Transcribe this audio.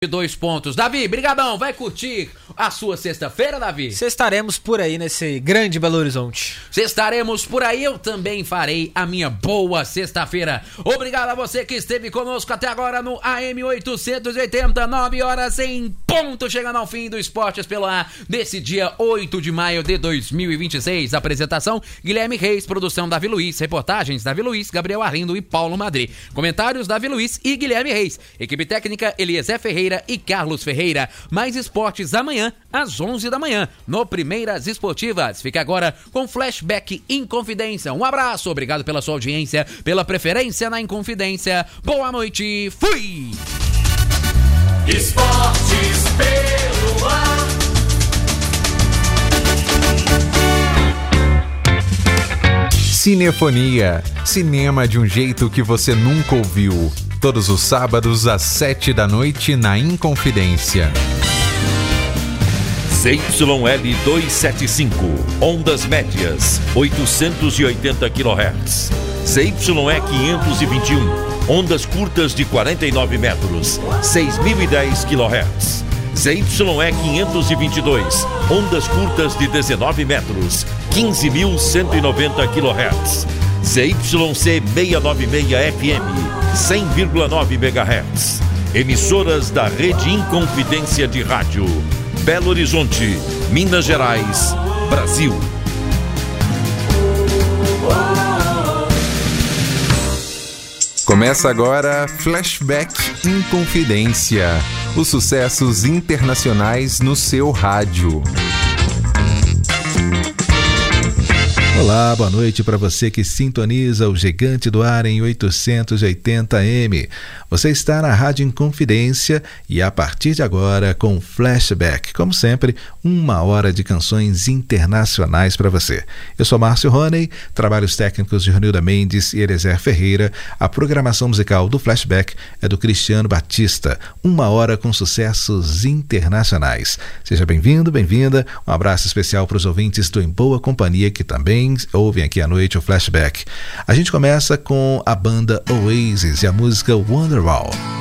2 pontos. Davi, brigadão, vai curtir a sua sexta-feira, Davi? Estaremos por aí nesse grande Belo Horizonte. Estaremos por aí, eu também farei a minha boa sexta-feira. Obrigado a você que esteve conosco até agora no AM 880, 9 horas em ponto, chegando ao fim do Esportes pelo Ar, desse dia 8 de maio de 2026. Apresentação, Guilherme Reis, produção Davi Luiz, reportagens Davi Luiz, Gabriel Arlindo e Paulo Madri. Comentários Davi Luiz e Guilherme Reis. Equipe técnica Eliezer Ferreira e Carlos Ferreira. Mais esportes amanhã às 11 da manhã no Primeiras Esportivas. Fica agora com Flashback Inconfidência. Um abraço, obrigado pela sua audiência, pela preferência na Inconfidência. Boa noite, fui! Esportes pelo ar. Cinefonia. Cinema de um jeito que você nunca ouviu. Todos os sábados às 7 da noite na Inconfidência. ZYL 275, ondas médias, 880 kHz. ZYE 521, ondas curtas de 49 metros, 6.010 kHz. ZYE 522, ondas curtas de 19 metros, 15.190 kHz. ZYC 696 FM, 100,9 MHz. Emissoras da Rede Inconfidência de Rádio. Belo Horizonte, Minas Gerais, Brasil. Começa agora Flashback Inconfidência. Os sucessos internacionais no seu rádio. Olá, boa noite para você que sintoniza o Gigante do Ar em 880M. Você está na Rádio Inconfidência e a partir de agora com Flashback. Como sempre, 1 hora de canções internacionais para você. Eu sou Márcio Roney, trabalhos técnicos de Ronilda Mendes e Eliezer Ferreira. A programação musical do Flashback é do Cristiano Batista. 1 hora com sucessos internacionais. Seja bem-vindo, bem-vinda. Um abraço especial para os ouvintes do Em Boa Companhia que também ouvem aqui à noite o Flashback. A gente começa com a banda Oasis e a música Wonderwall.